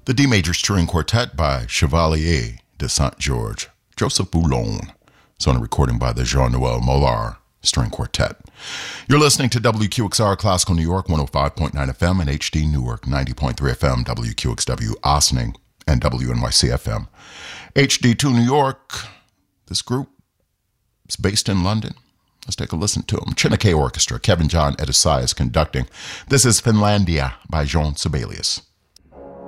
The D Major String Quartet by Chevalier de Saint-Georges, Joseph Boulon. It's on a recording by the Jean-Noel Mollard String Quartet. You're listening to WQXR Classical New York 105.9 FM and HD Newark 90.3 FM, WQXW Ossining, and WNYC FM. HD2 New York, this group is based in London. Let's take a listen to them. Chineke Orchestra, Kevin John Edisai is conducting. This is Finlandia by Jean Sibelius.